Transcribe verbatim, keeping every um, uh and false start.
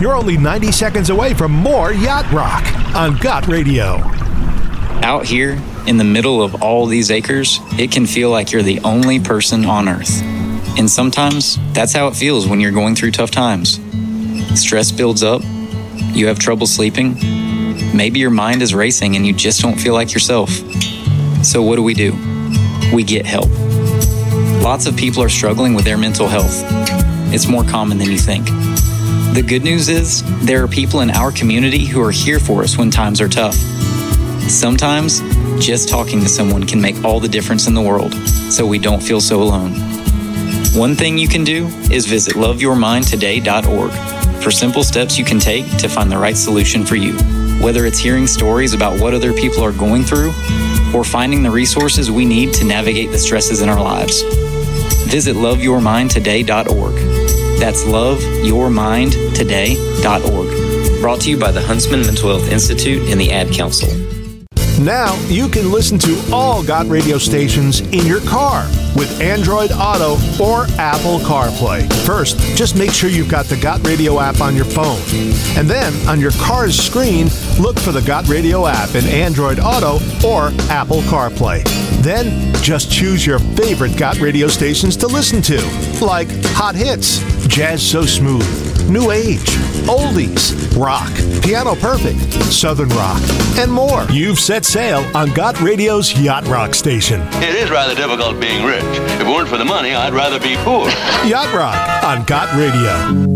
You're only ninety seconds away from more Yacht Rock on Got Radio. Out here, in the middle of all these acres, it can feel like you're the only person on Earth. And sometimes, that's how it feels when you're going through tough times. Stress builds up, you have trouble sleeping, maybe your mind is racing and you just don't feel like yourself. So what do we do? We get help. Lots of people are struggling with their mental health. It's more common than you think. The good news is, there are people in our community who are here for us when times are tough. Sometimes, just talking to someone can make all the difference in the world, so we don't feel so alone. One thing you can do is visit love your mind today dot org for simple steps you can take to find the right solution for you. Whether it's hearing stories about what other people are going through, or finding the resources we need to navigate the stresses in our lives. Visit love your mind today dot org. That's love your mind today dot org. Brought to you by the Huntsman Mental Health Institute and the Ad Council. Now you can listen to all Got Radio stations in your car with Android Auto or Apple CarPlay. First, just make sure you've got the Got Radio app on your phone. And then, on your car's screen, look for the Got Radio app in Android Auto or Apple CarPlay. Then, just choose your favorite Got Radio stations to listen to, like Hot Hits, Jazz So Smooth, New Age, Oldies, Rock, Piano Perfect, Southern Rock, and more. You've set sail on Got Radio's Yacht Rock station. It is rather difficult being rich. If it weren't for the money, I'd rather be poor. Yacht Rock on Got Radio.